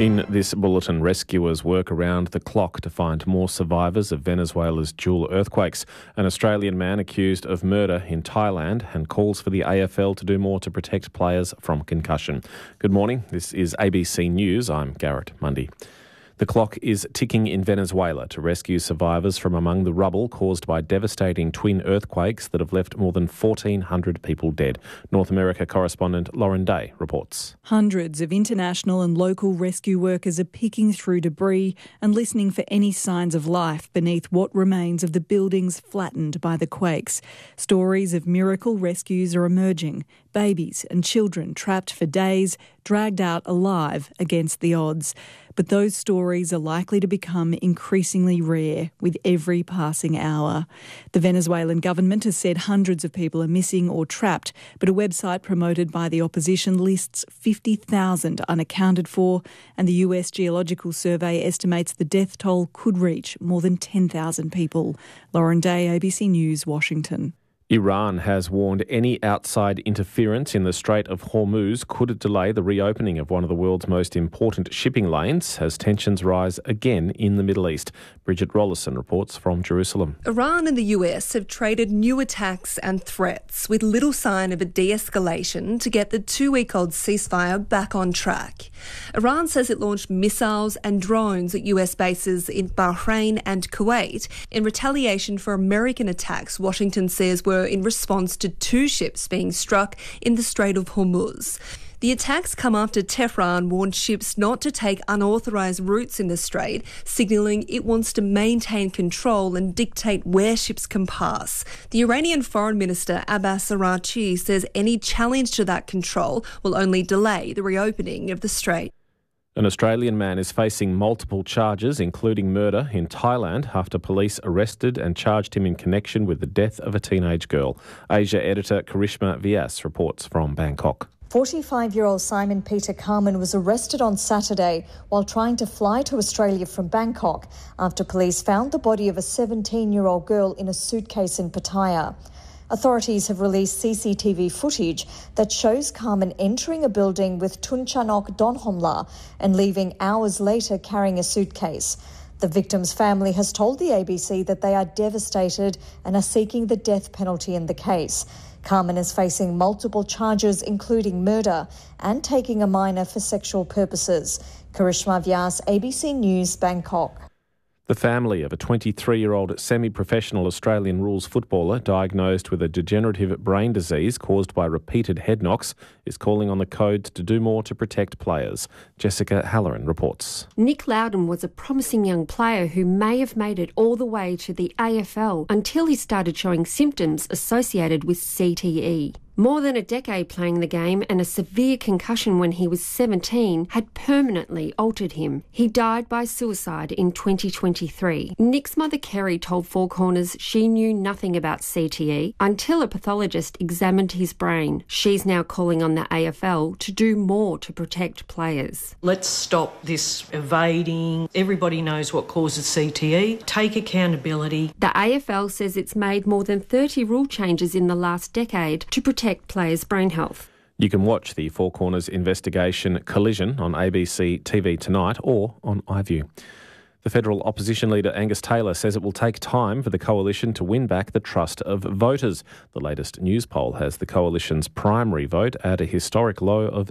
In this bulletin, rescuers work around the clock to find more survivors of Venezuela's dual earthquakes. An Australian man accused of murder in Thailand and calls for the AFL to do more to protect players from concussion. Good morning, this is ABC News. I'm Garrett Mundy. The clock is ticking in Venezuela to rescue survivors from among the rubble caused by devastating twin earthquakes that have left more than 1,400 people dead. North America correspondent Lauren Day reports. Hundreds of international and local rescue workers are picking through debris and listening for any signs of life beneath what remains of the buildings flattened by the quakes. Stories of miracle rescues are emerging. Babies and children trapped for days, dragged out alive against the odds. But those stories are likely to become increasingly rare with every passing hour. The Venezuelan government has said hundreds of people are missing or trapped, but a website promoted by the opposition lists 50,000 unaccounted for, and the US Geological Survey estimates the death toll could reach more than 10,000 people. Lauren Day, ABC News, Washington. Iran has warned any outside interference in the Strait of Hormuz could delay the reopening of one of the world's most important shipping lanes as tensions rise again in the Middle East. Bridget Rollison reports from Jerusalem. Iran and the US have traded new attacks and threats with little sign of a de-escalation to get the 2-week-old ceasefire back on track. Iran says it launched missiles and drones at US bases in Bahrain and Kuwait in retaliation for American attacks Washington says were in response to 2 ships being struck in the Strait of Hormuz. The attacks come after Tehran warned ships not to take unauthorised routes in the strait, signalling it wants to maintain control and dictate where ships can pass. The Iranian Foreign Minister Abbas Araghchi says any challenge to that control will only delay the reopening of the strait. An Australian man is facing multiple charges, including murder, in Thailand after police arrested and charged him in connection with the death of a teenage girl. Asia editor Karishma Vyas reports from Bangkok. 45-year-old Simon Peter Carman was arrested on Saturday while trying to fly to Australia from Bangkok after police found the body of a 17-year-old girl in a suitcase in Pattaya. Authorities have released CCTV footage that shows Carman entering a building with Tunchanok Donhomla and leaving hours later carrying a suitcase. The victim's family has told the ABC that they are devastated and are seeking the death penalty in the case. Carman is facing multiple charges, including murder and taking a minor for sexual purposes. Karishma Vyas, ABC News, Bangkok. The family of a 23-year-old semi-professional Australian rules footballer diagnosed with a degenerative brain disease caused by repeated head knocks is calling on the codes to do more to protect players. Jessica Halloran reports. Nick Loudon was a promising young player who may have made it all the way to the AFL until he started showing symptoms associated with CTE. More than a decade playing the game and a severe concussion when he was 17 had permanently altered him. He died by suicide in 2023. Nick's mother Kerry told Four Corners she knew nothing about CTE until a pathologist examined his brain. She's now calling on the AFL to do more to protect players. Let's stop this evading. Everybody knows what causes CTE. Take accountability. The AFL says it's made more than 30 rule changes in the last decade to protect players' brain health. You can watch the Four Corners investigation Collision on ABC TV tonight or on iView. The federal opposition leader Angus Taylor says it will take time for the coalition to win back the trust of voters. The latest news poll has the coalition's primary vote at a historic low of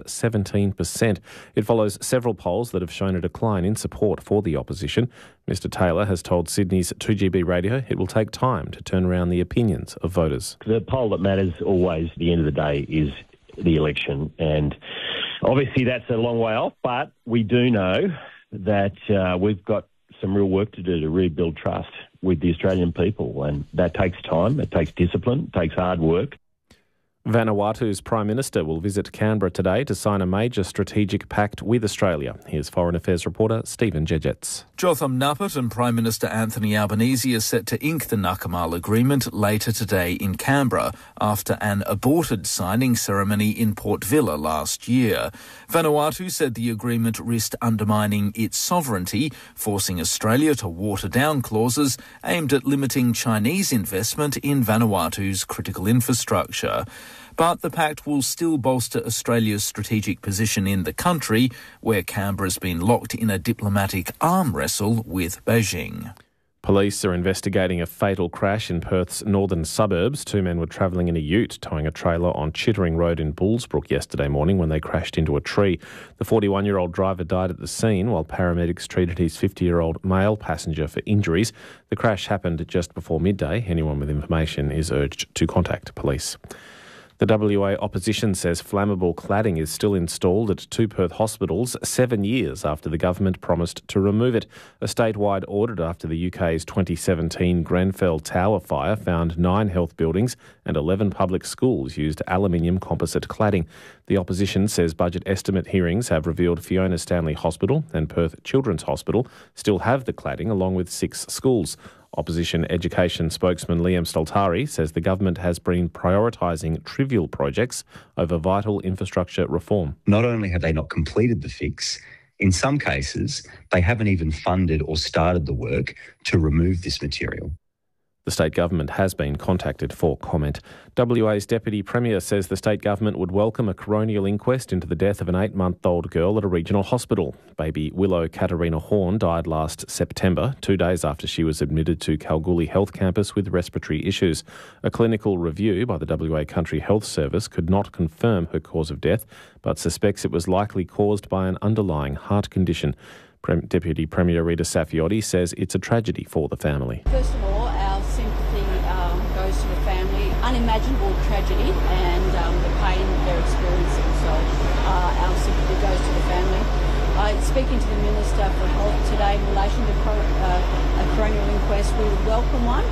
17%. It follows several polls that have shown a decline in support for the opposition. Mr Taylor has told Sydney's 2GB Radio it will take time to turn around the opinions of voters. The poll that matters always at the end of the day is the election, and obviously that's a long way off, but we do know that we've got some real work to do to rebuild trust with the Australian people, and that takes time, it takes discipline, it takes hard work. Vanuatu's Prime Minister will visit Canberra today to sign a major strategic pact with Australia. Here's Foreign Affairs reporter Stephen Jejets. Jotham Nappet and Prime Minister Anthony Albanese are set to ink the Nakamal Agreement later today in Canberra after an aborted signing ceremony in Port Vila last year. Vanuatu said the agreement risked undermining its sovereignty, forcing Australia to water down clauses aimed at limiting Chinese investment in Vanuatu's critical infrastructure. But the pact will still bolster Australia's strategic position in the country, where Canberra's been locked in a diplomatic arm wrestle with Beijing. Police are investigating a fatal crash in Perth's northern suburbs. Two men were travelling in a ute towing a trailer on Chittering Road in Bullsbrook yesterday morning when they crashed into a tree. The 41-year-old driver died at the scene while paramedics treated his 50-year-old male passenger for injuries. The crash happened just before midday. Anyone with information is urged to contact police. The WA opposition says flammable cladding is still installed at two Perth hospitals 7 years after the government promised to remove it. A statewide audit after the UK's 2017 Grenfell Tower fire found 9 health buildings and 11 public schools used aluminium composite cladding. The opposition says budget estimate hearings have revealed Fiona Stanley Hospital and Perth Children's Hospital still have the cladding along with 6 schools. Opposition education spokesman Liam Staltari says the government has been prioritising trivial projects over vital infrastructure reform. Not only have they not completed the fix, in some cases, they haven't even funded or started the work to remove this material. The state government has been contacted for comment. WA's Deputy Premier says the state government would welcome a coronial inquest into the death of an 8-month-old girl at a regional hospital. Baby Willow Katarina Horn died last September, 2 days after she was admitted to Kalgoorlie Health Campus with respiratory issues. A clinical review by the WA Country Health Service could not confirm her cause of death, but suspects it was likely caused by an underlying heart condition. Deputy Premier Rita Saffioti says it's a tragedy for the family. First of all, our sympathy goes to the family. Unimaginable tragedy and the pain they're experiencing. So our sympathy goes to the family. Speaking to the Minister for Health today in relation to a coronial inquest, we would welcome one.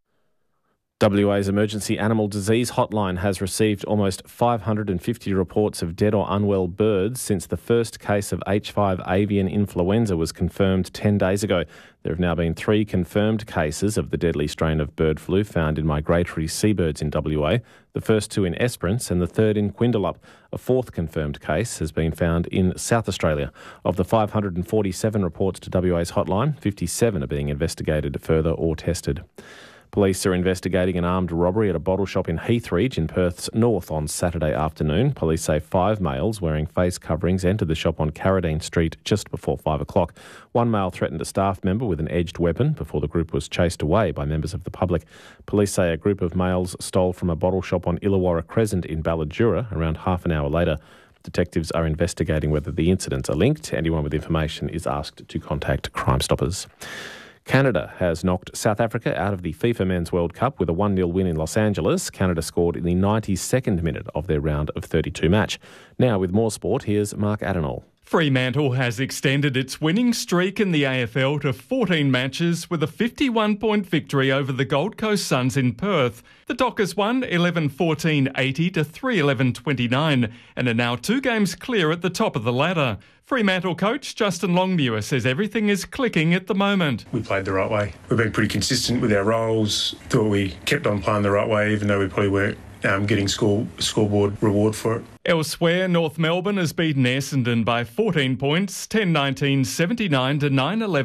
WA's Emergency Animal Disease Hotline has received almost 550 reports of dead or unwell birds since the first case of H5 avian influenza was confirmed 10 days ago. There have now been 3 confirmed cases of the deadly strain of bird flu found in migratory seabirds in WA, the first 2 in Esperance and the third in Quindalup. A 4th confirmed case has been found in South Australia. Of the 547 reports to WA's hotline, 57 are being investigated further or tested. Police are investigating an armed robbery at a bottle shop in Heathridge in Perth's north on Saturday afternoon. Police say 5 males wearing face coverings entered the shop on Carradine Street just before 5 o'clock. One male threatened a staff member with an edged weapon before the group was chased away by members of the public. Police say a group of males stole from a bottle shop on Illawarra Crescent in Balladura around half an hour later. Detectives are investigating whether the incidents are linked. Anyone with information is asked to contact Crime Stoppers. Canada has knocked South Africa out of the FIFA Men's World Cup with a 1-0 win in Los Angeles. Canada scored in the 92nd minute of their round of 32 match. Now with more sport, here's Mark Adenol. Fremantle has extended its winning streak in the AFL to 14 matches with a 51-point victory over the Gold Coast Suns in Perth. The Dockers won 11-14-80 to 3-11-29 and are now 2 games clear at the top of the ladder. Fremantle coach Justin Longmuir says everything is clicking at the moment. We played the right way. We've been pretty consistent with our roles. Thought we kept on playing the right way, even though we probably weren't getting scoreboard reward for it. Elsewhere, North Melbourne has beaten Essendon by 14 points, 10-19-79 to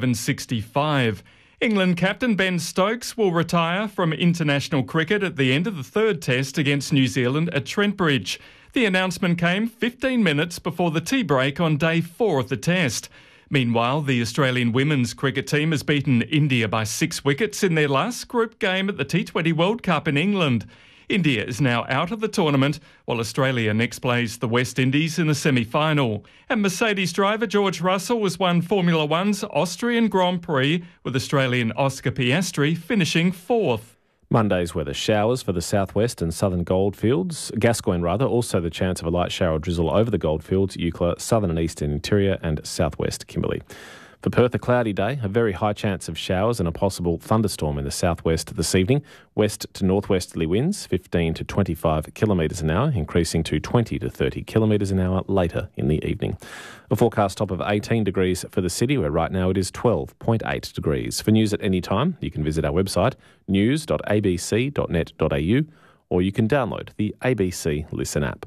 9-11-65. England captain Ben Stokes will retire from international cricket at the end of the 3rd test against New Zealand at Trent Bridge. The announcement came 15 minutes before the tea break on day 4 of the test. Meanwhile, the Australian women's cricket team has beaten India by 6 wickets in their last group game at the T20 World Cup in England. India is now out of the tournament, while Australia next plays the West Indies in the semi-final. And Mercedes driver George Russell has won Formula One's Austrian Grand Prix, with Australian Oscar Piastri finishing 4th. Monday's weather: showers for the southwest and southern goldfields. Gascoyne, also the chance of a light shower or drizzle over the goldfields, Eucla, southern and eastern interior and southwest Kimberley. For Perth, a cloudy day, a very high chance of showers and a possible thunderstorm in the southwest this evening. West to northwesterly winds, 15 to 25 kilometres an hour, increasing to 20 to 30 kilometres an hour later in the evening. A forecast top of 18 degrees for the city, where right now it is 12.8 degrees. For news at any time, you can visit our website, news.abc.net.au, or you can download the ABC Listen app.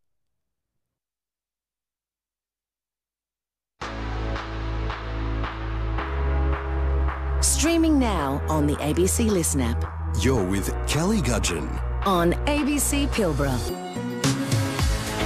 Streaming now on the ABC Listen app. You're with Kelly Gudgeon on ABC Pilbara.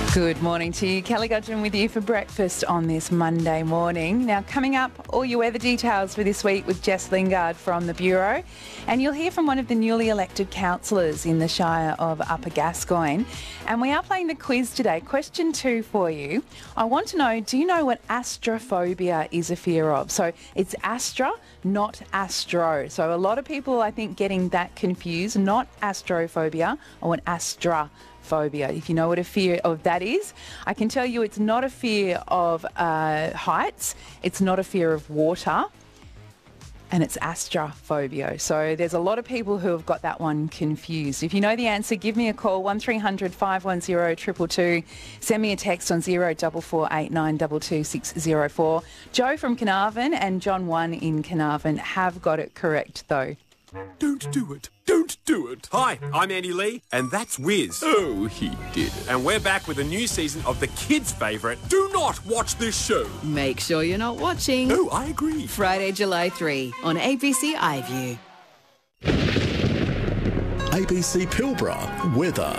Good morning to you. Kelly Gudgeon with you for breakfast on this Monday morning. Now, coming up, all your weather details for this week with Jess Lingard from the Bureau. And you'll hear from one of the newly elected councillors in the Shire of Upper Gascoyne. And we are playing the quiz today. Question 2 for you. I want to know, do you know what astrophobia is a fear of? So it's Astra, not Astro. So a lot of people, I think, getting that confused. Not astrophobia. I want Astra. Phobia. If you know what a fear of that is, I can tell you it's not a fear of heights, it's not a fear of water, and it's astrophobia. So there's a lot of people who have got that one confused. If you know the answer, give me a call, 1300 510 222. Send me a text on 0448 604. Joe from Carnarvon and John 1 in Carnarvon have got it correct though. Don't do it. Don't do it. Hi, I'm Andy Lee, and that's Wiz. Oh, he did it. And we're back with a new season of the kids' favourite, Do Not Watch This Show. Make sure you're not watching. Oh, I agree. Friday, July 3 on ABC iView. ABC Pilbara weather.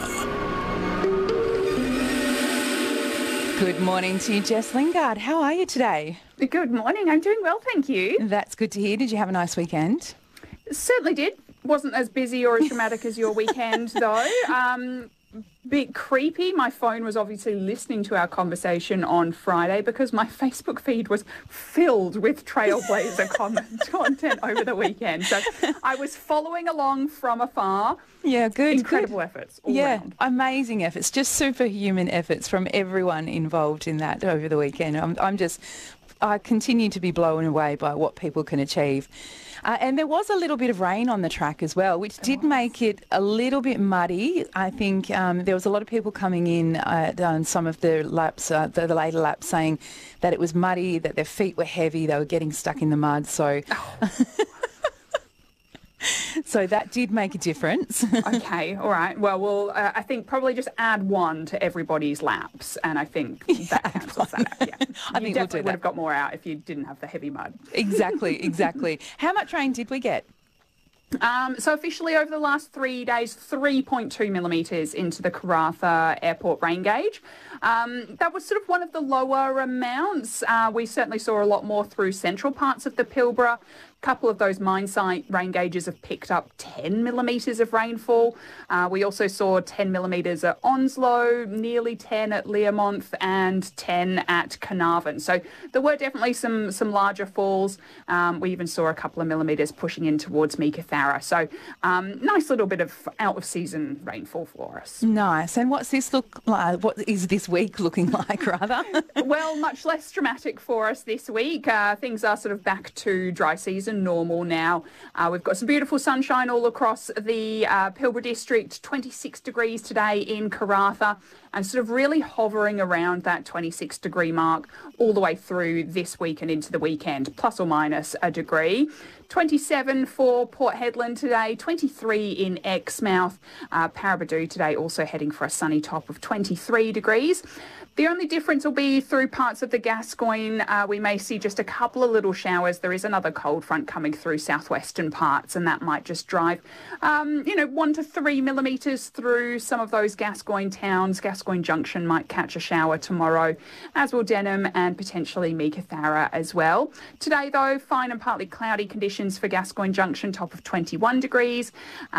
Good morning to you, Jess Lingard. How are you today? Good morning. I'm doing well, thank you. That's good to hear. Did you have a nice weekend? Certainly did. Wasn't as busy or as dramatic as your weekend, though. Bit creepy. My phone was obviously listening to our conversation on Friday because my Facebook feed was filled with Trailblazer content over the weekend. So I was following along from afar. Yeah, good. Incredible efforts all round. Amazing efforts. Just superhuman efforts from everyone involved in that over the weekend. I continue to be blown away by what people can achieve. And there was a little bit of rain on the track as well, which did make it a little bit muddy. I think there was a lot of people coming in on some of the laps, the later laps, saying that it was muddy, that their feet were heavy, they were getting stuck in the mud. So... So that did make a difference. Okay, all right. Well, I think probably just add one to everybody's laps, and I think that cancels that out. Yeah. I think we'll do that. Would have got more out if you didn't have the heavy mud. Exactly. How much rain did we get? So officially over the last 3 days, 3.2 millimetres into the Karratha Airport rain gauge. That was sort of one of the lower amounts. We certainly saw a lot more through central parts of the Pilbara. A couple of those mine site rain gauges have picked up 10 millimetres of rainfall. We also saw 10 millimetres at Onslow, nearly 10 at Learmonth and 10 at Carnarvon. So there were definitely some larger falls. We even saw a couple of millimetres pushing in towards Meekatharra. So nice little bit of out-of-season rainfall for us. Nice. And what's this look like? What is this week looking like, rather? Well, much less dramatic for us this week. Things are sort of back to dry season normal now. We've got some beautiful sunshine all across the Pilbara district, 26 degrees today in Karratha, and sort of really hovering around that 26 degree mark all the way through this week and into the weekend, plus or minus a degree. 27 for Port Hedland today, 23 in Exmouth. Paraburdoo today also heading for a sunny top of 23 degrees. The only difference will be through parts of the Gascoyne. We may see just a couple of little showers. There is another cold front coming through southwestern parts, and that might just drive, 1 to 3 millimetres through some of those Gascoyne towns. Gascoyne Junction might catch a shower tomorrow, as will Denham and potentially Meekatharra as well. Today, though, fine and partly cloudy conditions for Gascoyne Junction, top of 21 degrees.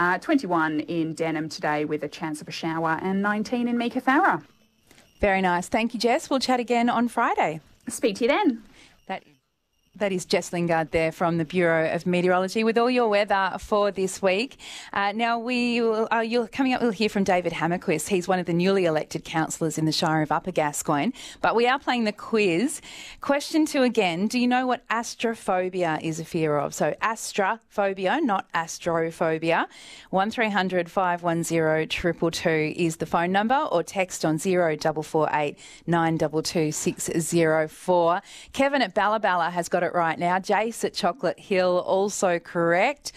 21 in Denham today with a chance of a shower, and 19 in Meekatharra. Very nice. Thank you, Jess. We'll chat again on Friday. Speak to you then. That is Jess Lingard there from the Bureau of Meteorology with all your weather for this week. Now, coming up, we'll hear from David Hammerquist. He's one of the newly elected councillors in the Shire of Upper Gascoyne. But we are playing the quiz. Question 2 again. Do you know what astrophobia is a fear of? So astrophobia, not astrophobia. 1300 510 222 is the phone number, or text on 0448 922 604. Kevin at Balla has got it right now. Jace at Chocolate Hill also correct.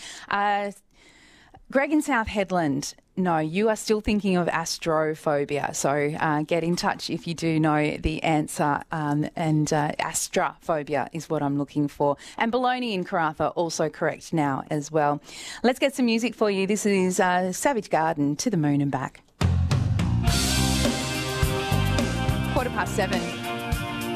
Greg in South Hedland, no, you are still thinking of astrophobia. So get in touch if you do know the answer. And astrophobia is what I'm looking for. And Baloney in Karratha also correct now as well. Let's get some music for you. This is Savage Garden, To the Moon and Back. 7:15.